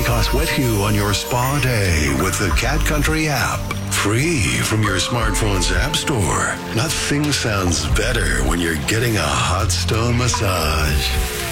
Because with you on your spa day with the Cat Country app. Free from your smartphone's app store. Nothing sounds better when you're getting a hot stone massage.